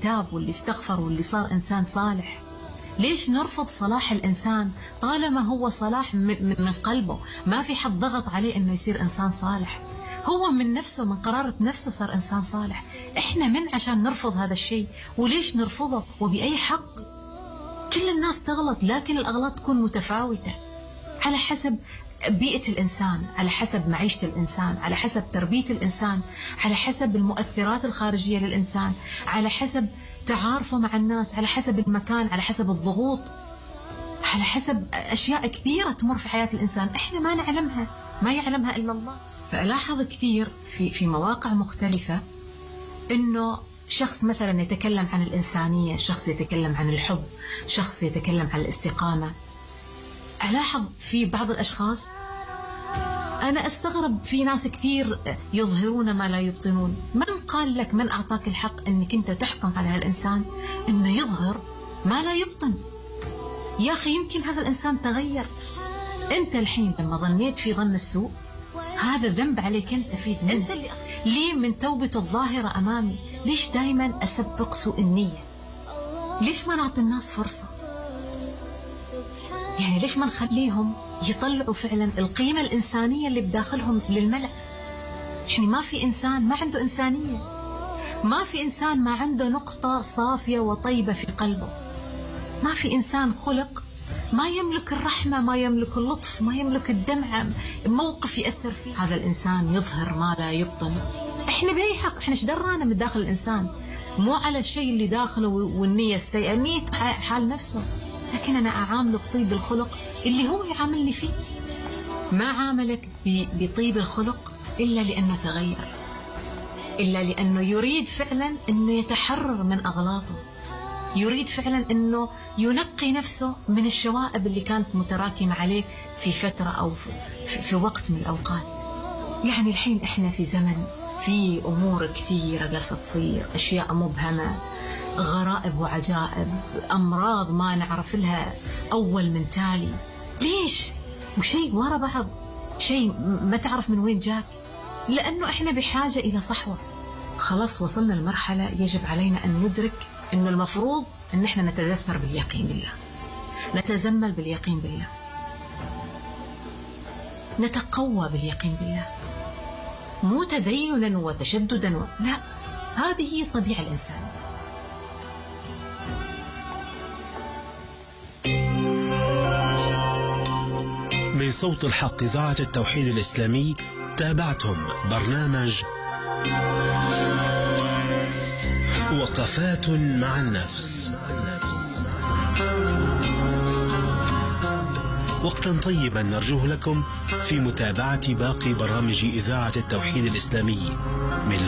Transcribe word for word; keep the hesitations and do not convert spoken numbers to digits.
تاب واللي استغفر واللي صار إنسان صالح. ليش نرفض صلاح الإنسان طالما هو صلاح من, من قلبه؟ ما في حد ضغط عليه إنه يصير إنسان صالح، هو من نفسه من قرارة نفسه صار إنسان صالح. إحنا من عشان نرفض هذا الشيء؟ وليش نرفضه وبأي حق؟ كل الناس تغلط، لكن الأغلاط تكون متفاوتة على حسب بيئة الإنسان، على حسب معيشة الإنسان، على حسب تربية الإنسان، على حسب المؤثرات الخارجية للإنسان، على حسب تعارفه مع الناس، على حسب المكان، على حسب الضغوط، على حسب أشياء كثيرة تمر في حياة الإنسان إحنا ما نعلمها، ما يعلمها إلا الله. فألاحظ كثير في في مواقع مختلفة إنه شخص مثلا يتكلم عن الإنسانية، شخص يتكلم عن الحب، شخص يتكلم عن الاستقامة. ألاحظ في بعض الأشخاص أنا أستغرب في ناس كثير يظهرون ما لا يبطنون. من قال لك، من أعطاك الحق أنك أنت تحكم على هالإنسان أنه يظهر ما لا يبطن؟ يا أخي يمكن هذا الإنسان تغير. أنت الحين لما ظنيت في ظن السوء هذا ذنب عليك أنت، فيه أنت اللي ليه من توبته الظاهرة أمامي. ليش دايما أسبق سوء النية؟ ليش ما نعطي الناس فرصة؟ يعني ليش ما نخليهم يطلعوا فعلا القيمة الإنسانية اللي بداخلهم للملأ؟ يعني ما في إنسان ما عنده إنسانية، ما في إنسان ما عنده نقطة صافية وطيبة في قلبه، ما في إنسان خلق ما يملك الرحمة، ما يملك اللطف، ما يملك الدمعة، موقف يأثر فيه. هذا الإنسان يظهر ما لا يبطن. إحنا بأي حق؟ إحنا إيش درانا من داخل الإنسان؟ مو على الشيء اللي داخله والنية السيئة، النية حال نفسه، لكن أنا أعامله بطيب الخلق اللي هو يعاملني فيه. ما عاملك بطيب الخلق إلا لأنه تغير، إلا لأنه يريد فعلا أنه يتحرر من أغلاطه، يريد فعلا أنه ينقي نفسه من الشوائب اللي كانت متراكمة عليه في فترة أو في, في وقت من الأوقات. يعني الحين إحنا في زمن في أمور كثيرة قاعدة تصير، أشياء مبهمة، غرائب وعجائب، أمراض ما نعرف لها أول من تالي. ليش؟ وشيء ورا بعض، شيء ما تعرف من وين جاك، لأنه إحنا بحاجة إلى صحوة. خلاص وصلنا لمرحلة يجب علينا أن ندرك أنه المفروض أن إحنا نتذثر باليقين بالله، نتزمل باليقين بالله، نتقوى باليقين بالله، مو تدينا وتشددا و... لا، هذه هي الطبيعة الإنسانية. من صوت الحق إذاعة التوحيد الإسلامي تابعتم برنامج وقفات مع النفس. وقتا طيبا نرجوه لكم في متابعة باقي برامج إذاعة التوحيد الإسلامي من